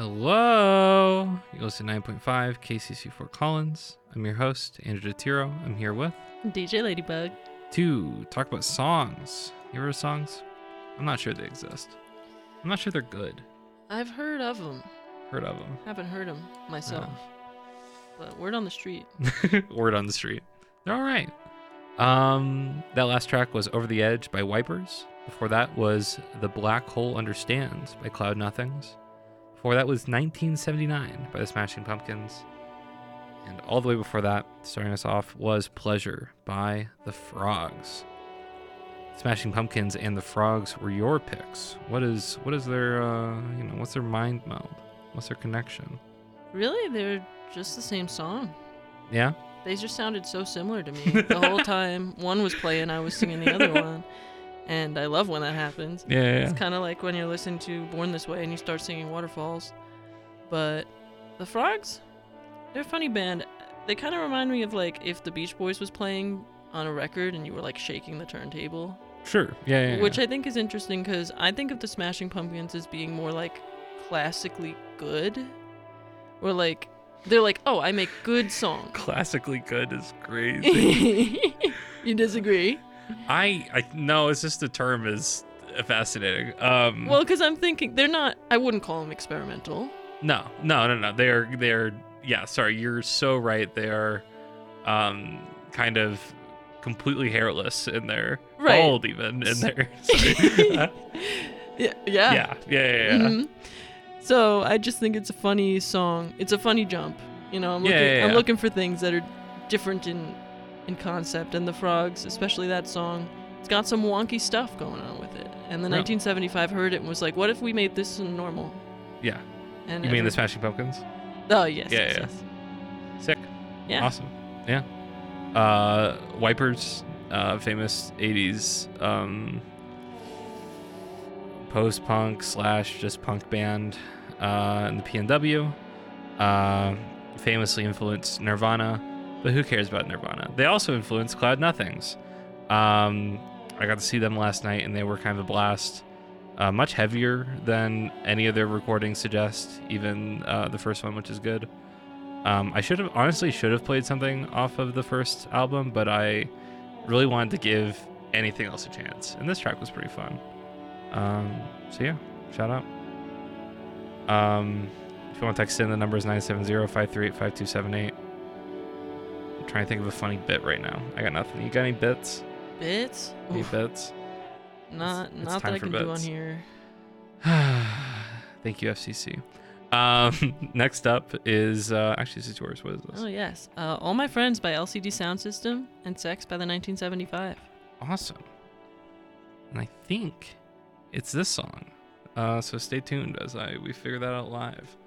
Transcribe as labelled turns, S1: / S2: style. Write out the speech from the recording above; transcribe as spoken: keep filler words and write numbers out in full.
S1: Hello. You listen to nine point five K C C Fort Collins. I'm your host, Andrew DeTiro. I'm here with
S2: D J Ladybug.
S1: to talk about songs. You ever heard of songs? I'm not sure they exist. I'm not sure they're good.
S2: I've heard of them.
S1: Heard of them.
S2: Haven't heard them myself. But word on the street.
S1: Word on the street. They're all right. Um, that last track was Over the Edge by Wipers. Before that was The Black Hole Understands by Cloud Nothings. Before that was nineteen seventy-nine by the Smashing Pumpkins. And all the way before that, starting us off, was Pleasure by the Frogs. Smashing Pumpkins and the Frogs were your picks. What is what is their uh, you know, what's their mind meld? What's their connection?
S2: Really? They're just the same song.
S1: Yeah?
S2: They just sounded so similar to me. The whole time one was playing, I was singing the other one. And I love when that happens.
S1: Yeah, yeah, yeah.
S2: It's kind of like when you're listening to Born This Way and you start singing Waterfalls. But the Frogs, they're a funny band. They kind of remind me of like if the Beach Boys was playing on a record and you were like shaking the turntable.
S1: Sure. Yeah, yeah, yeah.
S2: Which I think is interesting because I think of the Smashing Pumpkins as being more like classically good. Or like, they're like, oh, I make good songs.
S1: Classically good is crazy.
S2: You disagree?
S1: I I no, it's just the term is fascinating. Um,
S2: Well, because I'm thinking they're not. I wouldn't call them experimental.
S1: no, no, no, no. They're they're yeah. Sorry, you're so right. They are, um, kind of completely hairless in their
S2: Right.
S1: bald even in their. Sorry. Uh,
S2: Yeah, yeah,
S1: yeah, yeah, yeah, yeah.
S2: Mhm. So I just think it's a funny song. It's a funny jump. You know, I'm
S1: Yeah,
S2: looking.
S1: yeah, yeah.
S2: I'm looking for things that are different in in concept. And the Frogs, especially that song, it's got some wonky stuff going on with it. And the
S1: Yeah.
S2: nineteen seventy-five heard it and was like, what if we made this normal?
S1: Yeah.
S2: And
S1: You mean
S2: every-
S1: the Smashing Pumpkins?
S2: Oh yes,
S1: Yeah,
S2: yes,
S1: yeah.
S2: yes.
S1: Sick.
S2: Yeah.
S1: Awesome. Yeah. Uh, Wipers, uh, famous eighties um, post-punk slash just punk band uh, in the P N W. Uh, famously influenced Nirvana, but who cares about Nirvana? They also influenced Cloud Nothings. Um, I got to see them last night, and they were kind of a blast. Uh, much heavier than any of their recordings suggest, even uh, the first one, which is good. Um, I should have honestly should have played something off of the first album, but I really wanted to give anything else a chance, and this track was pretty fun. Um, so yeah, shout out. Um, if you want to text in, the number is nine seven zero, five three eight, five two seven eight. I'm trying to think of a funny bit right now. I got nothing. You got any bits?
S2: Bits?
S1: Any
S2: Oof.
S1: bits?
S2: Not
S1: It's- it's
S2: not
S1: time
S2: that I
S1: for
S2: can do on
S1: bits.
S2: here.
S1: Thank you, F C C. Um, next up is uh, actually this is yours. What is this?
S2: Oh yes. Uh, All My Friends by L C D Sound System and Sex by the nineteen seventy-five.
S1: Awesome. And I think it's this song. Uh, so stay tuned as I we figure that out live.